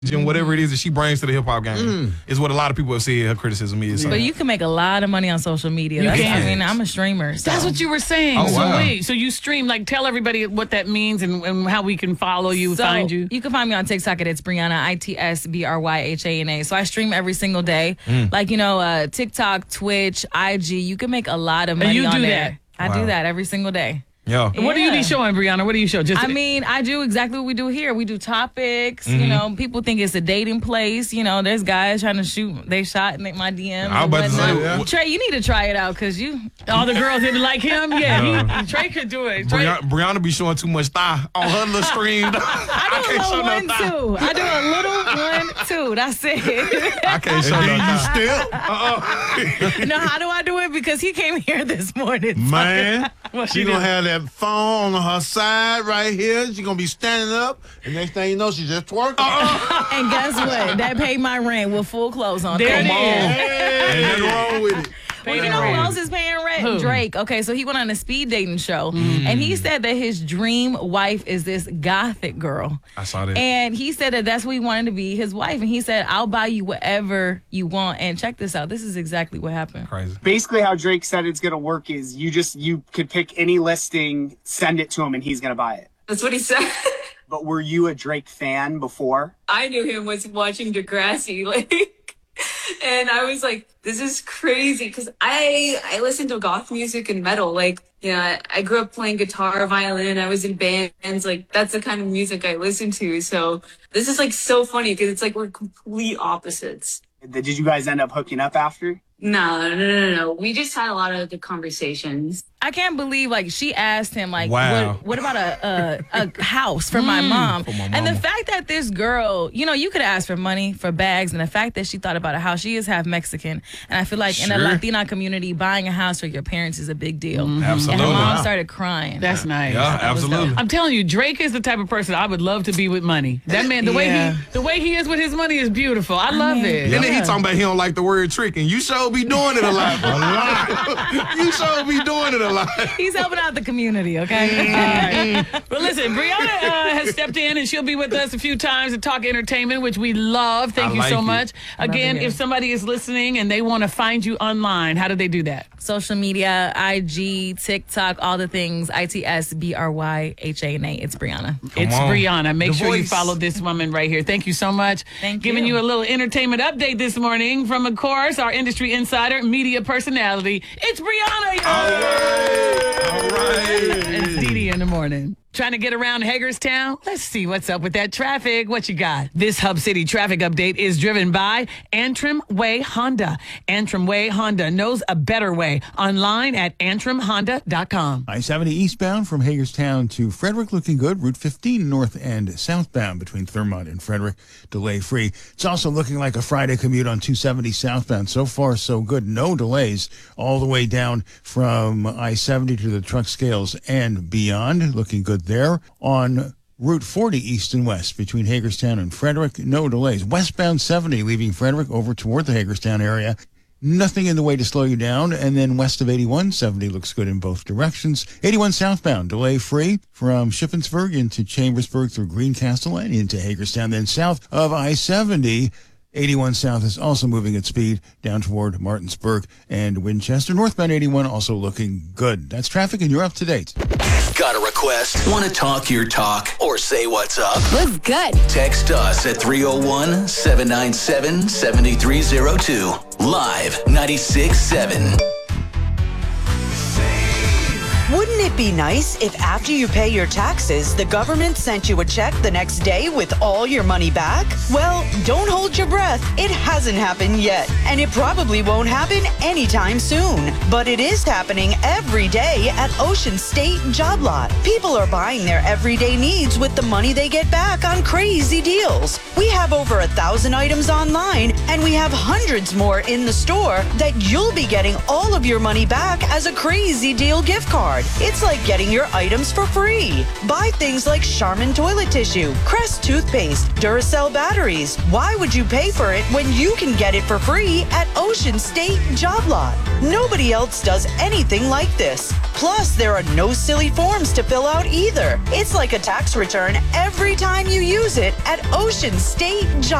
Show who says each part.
Speaker 1: and whatever it is that she brings to the hip hop game is what a lot of people have said her criticism is. So.
Speaker 2: But you can make a lot of money on social media. I mean, I'm a streamer. So.
Speaker 3: That's what you were saying.
Speaker 1: Oh, wow.
Speaker 3: So wait, so you stream, like tell everybody what that means and how we can follow you, find you.
Speaker 2: You can find me on TikTok at It's Brianna, ITSBRYHANA. So I stream every single day. Like, TikTok, Twitch, IG. You can make a lot of money on there. I do that every single day.
Speaker 1: Yeah.
Speaker 3: What do you be showing, Brianna? What do you show?
Speaker 2: I do exactly what we do here. We do topics. People think it's a dating place. There's guys trying to shoot. They shot in my DMs.
Speaker 1: I was about to say,
Speaker 2: Trey, you need to try it out because
Speaker 3: all the girls didn't like him. Yeah, Trey could do it.
Speaker 1: Brianna be showing too much thigh on her little stream.
Speaker 2: I do a little one too. I do a little 1, 2. That's it.
Speaker 1: I can't show
Speaker 4: you still.
Speaker 2: No, how do I do it? Because he came here this morning.
Speaker 4: Man, she gonna have that phone on her side right here. She's gonna be standing up, and next thing you know, she's just twerking.
Speaker 2: And guess what? That paid my rent with full clothes on.
Speaker 3: There it is.
Speaker 4: Ain't nothing wrong with it.
Speaker 2: Well, you know who else is paying rent?
Speaker 3: Who?
Speaker 2: Drake. Okay, so he went on a speed dating show, and he said that his dream wife is this gothic girl.
Speaker 1: I saw that.
Speaker 2: And he said that that's what he wanted to be, his wife. And he said, I'll buy you whatever you want. And check this out. This is exactly what happened.
Speaker 1: Crazy.
Speaker 5: Basically, how Drake said it's going to work is you could pick any listing, send it to him, and he's going to buy it.
Speaker 6: That's what he said.
Speaker 5: But were you a Drake fan before?
Speaker 6: I knew him was watching Degrassi, and I was like, this is crazy, because I listen to goth music and metal. I grew up playing guitar, violin. I was in bands. That's the kind of music I listen to. So this is so funny because it's we're complete opposites.
Speaker 5: Did you guys end up hooking up after?
Speaker 6: No. We just had a lot of good conversations.
Speaker 2: I can't believe she asked him
Speaker 1: wow.
Speaker 2: what about a house for my mom?
Speaker 1: For my
Speaker 2: And the
Speaker 1: mama.
Speaker 2: fact that this girl, you could ask for money, for bags, and the fact that she thought about a house, she is half Mexican, and I feel like in the Latina community, buying a house for your parents is a big deal.
Speaker 1: Absolutely.
Speaker 2: And her mom started crying.
Speaker 3: That's nice.
Speaker 1: Yeah, absolutely.
Speaker 3: I'm telling you, Drake is the type of person I would love to be with money. That man, the way he is with his money is beautiful. I love it.
Speaker 1: And then he talking about he don't like the word tricking. You sure be doing it a lot. You sure be doing it a lot.
Speaker 2: He's helping out the community, okay?
Speaker 3: All right. Well, listen, Brianna has stepped in, and she'll be with us a few times to talk entertainment, which we love. Thank you so
Speaker 1: it.
Speaker 3: much. Again, if somebody is listening and they want to find you online, how do they do that?
Speaker 2: Social media, IG, TikTok, all the things. ITSBRYHANA. It's Brianna.
Speaker 3: It's
Speaker 1: on.
Speaker 3: Brianna. Make
Speaker 1: The
Speaker 3: sure you
Speaker 1: voice.
Speaker 3: follow this woman right here. Thank you so much.
Speaker 2: Thank
Speaker 3: Giving
Speaker 2: you.
Speaker 3: you a little entertainment update this morning from, of course, our industry insider, media personality. It's Brianna.
Speaker 1: All right.
Speaker 3: It's Dee in the morning. Trying to get around Hagerstown? Let's see what's up with that traffic. What you got? This Hub City traffic update is driven by Antrim Way Honda. Antrim Way Honda knows a better way. Online at antrimhonda.com.
Speaker 7: I-70 eastbound from Hagerstown to Frederick looking good. Route 15 north and southbound between Thurmont and Frederick, delay free. It's also looking like a Friday commute on 270 southbound. So far, so good. No delays all the way down from I-70 to the truck scales and beyond. Looking good there. On Route 40 east and west between Hagerstown and Frederick, no delays. Westbound 70 leaving Frederick over toward the Hagerstown area. Nothing in the way to slow you down. And then west of 81, 70 looks good in both directions. 81 southbound, delay free from Shippensburg into Chambersburg through Greencastle and into Hagerstown. Then south of I-70, 81 south is also moving at speed down toward Martinsburg and Winchester. Northbound 81 also looking good. That's traffic, and you're up to date.
Speaker 8: Got a request? Want to talk your talk or say what's up?
Speaker 9: What's good?
Speaker 8: Text us at 301-797-7302. Live 96.7.
Speaker 10: Wouldn't it be nice if after you pay your taxes, the government sent you a check the next day with all your money back? Well, don't hold your breath. It hasn't happened yet, and it probably won't happen anytime soon. But it is happening every day at Ocean State Job Lot. People are buying their everyday needs with the money they get back on crazy deals. We have over 1,000 items online, and we have hundreds more in the store that you'll be getting all of your money back as a crazy deal gift card. card. It's like getting your items for free. Buy things like Charmin toilet tissue, Crest toothpaste, Duracell batteries. Why would you pay for it when you can get it for free at Ocean State Job Lot? Nobody else does anything like this. Plus, there are no silly forms to fill out either. It's like a tax return every time you use it at Ocean State Job